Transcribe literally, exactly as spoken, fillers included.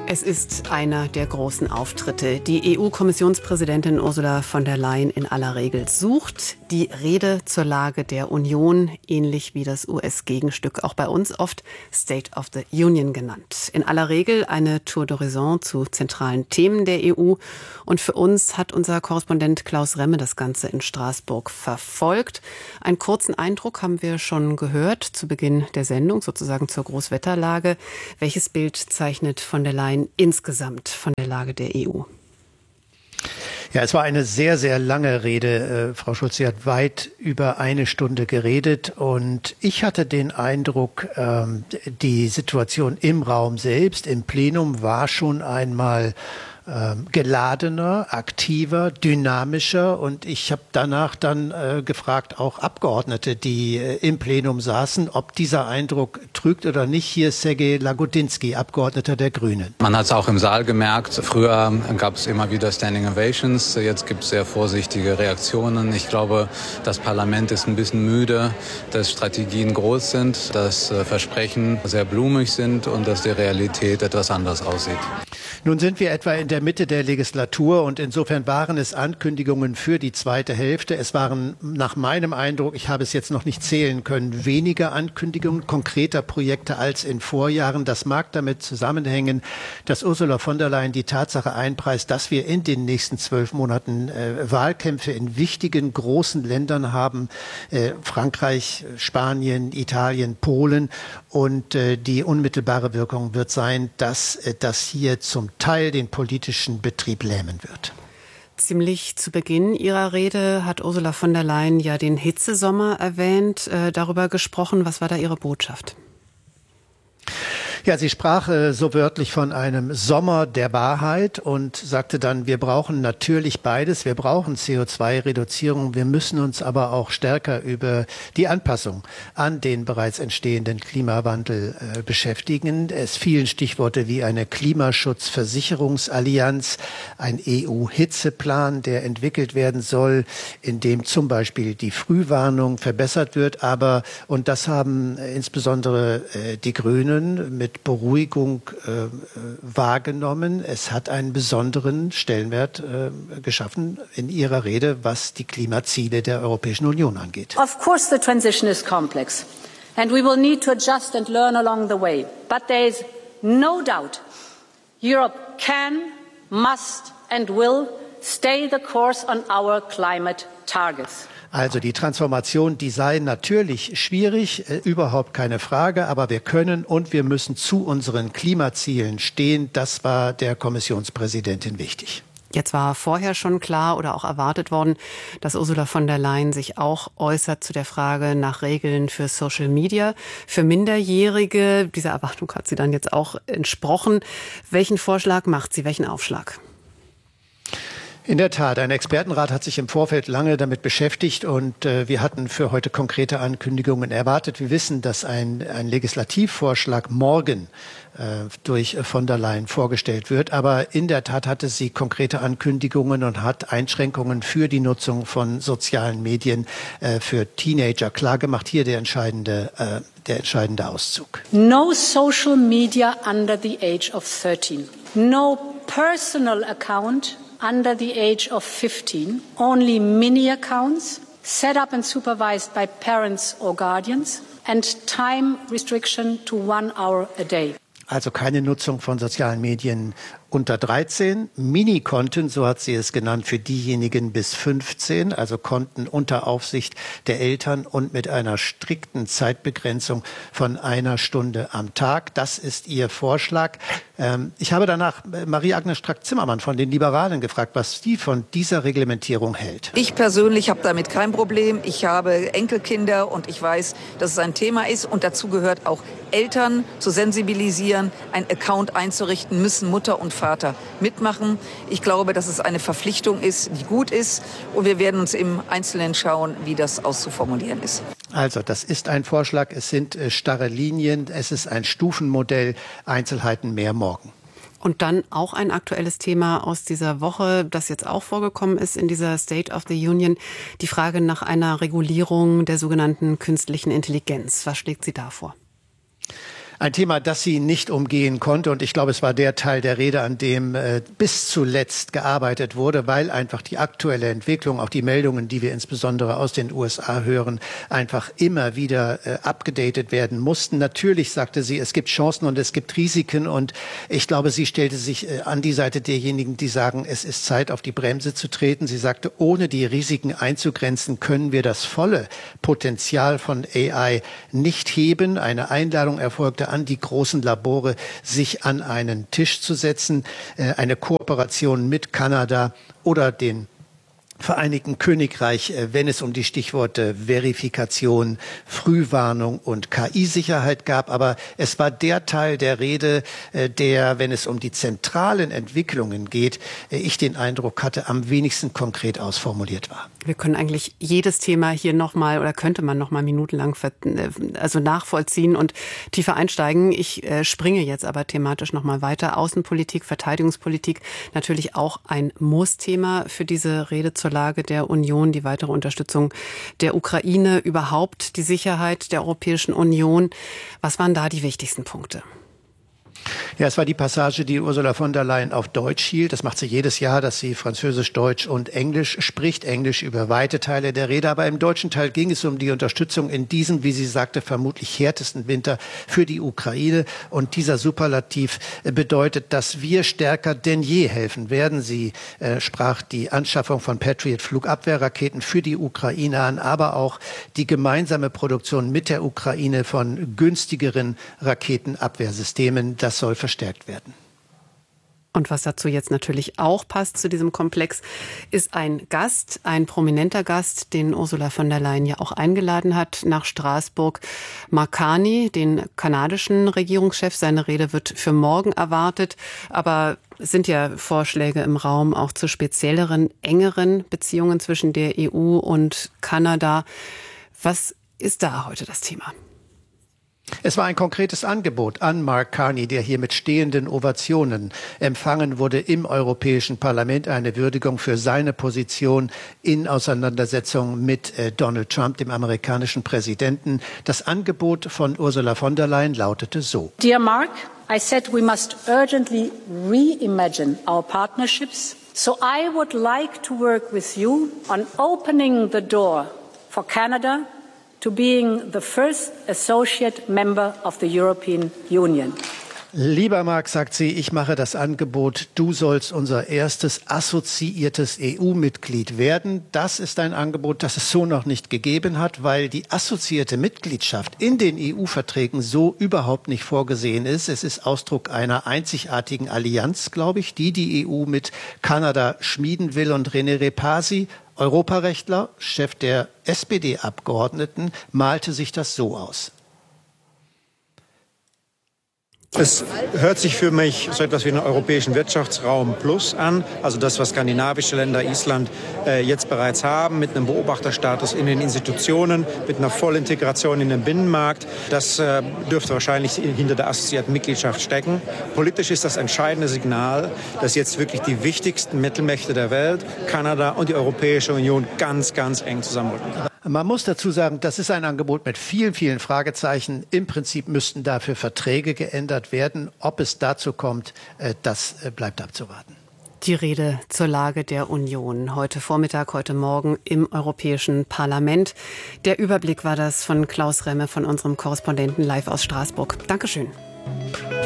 Es ist einer der großen Auftritte. Die E U-Kommissionspräsidentin Ursula von der Leyen in aller Regel sucht die Rede zur Lage der Union, ähnlich wie das U S-Gegenstück, auch bei uns oft State of the Union genannt. In aller Regel eine Tour d'horizon zu zentralen Themen der E U. Und für uns hat unser Korrespondent Klaus Remme das Ganze in Straßburg verfolgt. Einen kurzen Eindruck haben wir schon gehört zu Beginn der Sendung, sozusagen zur Großwetterlage. Welches Bild zeichnet von der Leyen insgesamt von der Lage der E U? Ja, es war eine sehr, sehr lange Rede. Äh, Frau Schulz, sie hat weit über eine Stunde geredet und ich hatte den Eindruck, ähm, die Situation im Raum selbst, im Plenum, war schon einmal ähm, geladener, aktiver, dynamischer und ich habe danach dann äh, gefragt, auch Abgeordnete, die äh, im Plenum saßen, ob dieser Eindruck trügt oder nicht. Hier ist Sergej Lagodinsky, Abgeordneter der Grünen. Man hat es auch im Saal gemerkt. Früher gab es immer wieder Standing Ovations. Jetzt gibt es sehr vorsichtige Reaktionen. Ich glaube, das Parlament ist ein bisschen müde, dass Strategien groß sind, dass äh, Versprechen sehr blumig sind und dass die Realität etwas anders aussieht. Nun sind wir etwa in der Mitte der Legislatur und insofern waren es Ankündigungen für die zweite Hälfte. Es waren nach meinem Eindruck, ich habe es jetzt noch nicht zählen können, weniger Ankündigungen konkreter Projekte als in Vorjahren. Das mag damit zusammenhängen, dass Ursula von der Leyen die Tatsache einpreist, dass wir in den nächsten zwölf Monaten äh, Wahlkämpfe in wichtigen großen Ländern haben, äh, Frankreich, Spanien, Italien, Polen. Und äh, die unmittelbare Wirkung wird sein, dass äh, das hier zum Teil den politischen Betrieb lähmen wird. Ziemlich zu Beginn ihrer Rede hat Ursula von der Leyen ja den Hitzesommer erwähnt, äh, darüber gesprochen. Was war da ihre Botschaft? Ja, sie sprach äh, so wörtlich von einem Sommer der Wahrheit und sagte dann, wir brauchen natürlich beides. Wir brauchen C O zwei Reduzierung. Wir müssen uns aber auch stärker über die Anpassung an den bereits entstehenden Klimawandel äh, beschäftigen. Es fielen Stichworte wie eine Klimaschutzversicherungsallianz, ein E U-Hitzeplan, der entwickelt werden soll, in dem zum Beispiel die Frühwarnung verbessert wird. Aber, und das haben äh, insbesondere äh, die Grünen mit Beruhigung äh, wahrgenommen. Es hat einen besonderen Stellenwert äh, geschaffen in ihrer Rede, was die Klimaziele der Europäischen Union angeht. Of course the transition is complex and we will need to adjust and learn along the way. But there is no doubt Europe can, must and will stay the course on our climate targets. Also die Transformation, die sei natürlich schwierig, äh, überhaupt keine Frage, aber wir können und wir müssen zu unseren Klimazielen stehen. Das war der Kommissionspräsidentin wichtig. Jetzt war vorher schon klar oder auch erwartet worden, dass Ursula von der Leyen sich auch äußert zu der Frage nach Regeln für Social Media, für Minderjährige. Dieser Erwartung hat sie dann jetzt auch entsprochen. Welchen Vorschlag macht sie, welchen Aufschlag? In der Tat, ein Expertenrat hat sich im Vorfeld lange damit beschäftigt und äh, wir hatten für heute konkrete Ankündigungen erwartet. Wir wissen, dass ein, ein Legislativvorschlag morgen äh, durch von der Leyen vorgestellt wird. Aber in der Tat hatte sie konkrete Ankündigungen und hat Einschränkungen für die Nutzung von sozialen Medien äh, für Teenager klargemacht. Hier der entscheidende, äh, der entscheidende Auszug. No social media under the age of thirteen. No personal account under the age of fifteen, only mini accounts set up and supervised by parents or guardians and time restriction to one hour a day. Also keine Nutzung von sozialen Medien unter dreizehn, Mini-Konten, so hat sie es genannt, für diejenigen bis fünfzehn, also Konten unter Aufsicht der Eltern und mit einer strikten Zeitbegrenzung von einer Stunde am Tag. Das ist ihr Vorschlag. Ähm, ich habe danach Marie-Agnes Strack-Zimmermann von den Liberalen gefragt, was sie von dieser Reglementierung hält. Ich persönlich habe damit kein Problem. Ich habe Enkelkinder und ich weiß, dass es ein Thema ist und dazu gehört auch Eltern zu sensibilisieren, ein Account einzurichten, müssen Mutter und Vater mitmachen. Ich glaube, dass es eine Verpflichtung ist, die gut ist. Und wir werden uns im Einzelnen schauen, wie das auszuformulieren ist. Also, das ist ein Vorschlag. Es sind äh, starre Linien. Es ist ein Stufenmodell. Einzelheiten mehr morgen. Und dann auch ein aktuelles Thema aus dieser Woche, das jetzt auch vorgekommen ist in dieser State of the Union. Die Frage nach einer Regulierung der sogenannten künstlichen Intelligenz. Was schlägt sie da vor? Ein Thema, das sie nicht umgehen konnte. Und ich glaube, es war der Teil der Rede, an dem äh, bis zuletzt gearbeitet wurde, weil einfach die aktuelle Entwicklung, auch die Meldungen, die wir insbesondere aus den U S A hören, einfach immer wieder äh, abgedatet werden mussten. Natürlich sagte sie, es gibt Chancen und es gibt Risiken. Und ich glaube, sie stellte sich äh, an die Seite derjenigen, die sagen, es ist Zeit, auf die Bremse zu treten. Sie sagte, ohne die Risiken einzugrenzen, können wir das volle Potenzial von A I nicht heben. Eine Einladung erfolgte an die großen Labore, sich an einen Tisch zu setzen. Eine Kooperation mit Kanada oder den Vereinigten Königreich, wenn es um die Stichworte Verifikation, Frühwarnung und K I-Sicherheit gab. Aber es war der Teil der Rede, der, wenn es um die zentralen Entwicklungen geht, ich den Eindruck hatte, am wenigsten konkret ausformuliert war. Wir können eigentlich jedes Thema hier nochmal oder könnte man nochmal minutenlang also nachvollziehen und tiefer einsteigen. Ich äh, springe jetzt aber thematisch nochmal weiter. Außenpolitik, Verteidigungspolitik, natürlich auch ein Muss-Thema für diese Rede zur Lage der Union, die weitere Unterstützung der Ukraine, überhaupt die Sicherheit der Europäischen Union. Was waren da die wichtigsten Punkte? Ja, es war die Passage, die Ursula von der Leyen auf Deutsch hielt. Das macht sie jedes Jahr, dass sie Französisch, Deutsch und Englisch spricht. Englisch über weite Teile der Rede. Aber im deutschen Teil ging es um die Unterstützung in diesem, wie sie sagte, vermutlich härtesten Winter für die Ukraine. Und dieser Superlativ bedeutet, dass wir stärker denn je helfen werden. Sie äh, sprach die Anschaffung von Patriot-Flugabwehrraketen für die Ukraine an, aber auch die gemeinsame Produktion mit der Ukraine von günstigeren Raketenabwehrsystemen. Das soll verstärkt werden. Und was dazu jetzt natürlich auch passt zu diesem Komplex, ist ein Gast, ein prominenter Gast, den Ursula von der Leyen ja auch eingeladen hat nach Straßburg. Mark Carney, den kanadischen Regierungschef. Seine Rede wird für morgen erwartet. Aber es sind ja Vorschläge im Raum auch zu spezielleren, engeren Beziehungen zwischen der E U und Kanada. Was ist da heute das Thema? Es war ein konkretes Angebot an Mark Carney, der hier mit stehenden Ovationen empfangen wurde im Europäischen Parlament. Eine Würdigung für seine Position in Auseinandersetzung mit äh, Donald Trump, dem amerikanischen Präsidenten. Das Angebot von Ursula von der Leyen lautete so. Dear Mark, I said we must urgently reimagine our partnerships. So I would like to work with you on opening the door for Canada to being the first associate member of the European Union. Lieber Mark, sagt sie, ich mache das Angebot, du sollst unser erstes assoziiertes E U-Mitglied werden. Das ist ein Angebot, das es so noch nicht gegeben hat, weil die assoziierte Mitgliedschaft in den E U-Verträgen so überhaupt nicht vorgesehen ist. Es ist Ausdruck einer einzigartigen Allianz, glaube ich, die die E U mit Kanada schmieden will. Und René Repasi, Europarechtler, Chef der S P D-Abgeordneten, malte sich das so aus. Es hört sich für mich so etwas wie einen europäischen Wirtschaftsraum Plus an, also das, was skandinavische Länder, Island äh, jetzt bereits haben, mit einem Beobachterstatus in den Institutionen, mit einer Vollintegration in den Binnenmarkt. Das äh, dürfte wahrscheinlich hinter der assoziierten Mitgliedschaft stecken. Politisch ist das entscheidende Signal, dass jetzt wirklich die wichtigsten Mittelmächte der Welt, Kanada und die Europäische Union, ganz, ganz eng zusammenrücken. Man muss dazu sagen, das ist ein Angebot mit vielen, vielen Fragezeichen. Im Prinzip müssten dafür Verträge geändert werden. Ob es dazu kommt, das bleibt abzuwarten. Die Rede zur Lage der Union heute Vormittag, heute Morgen im Europäischen Parlament. Der Überblick war das von Klaus Remme, von unserem Korrespondenten live aus Straßburg. Dankeschön.